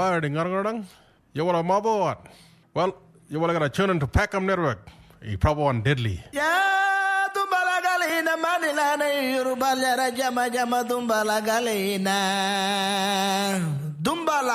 word ngarngarang. You wanna mabo what? Well, you wanna get a tune into Packham Network. He probably on Deadly. Ya tumbala galina manila na yurubala jama jama tumbala galina. Dumbala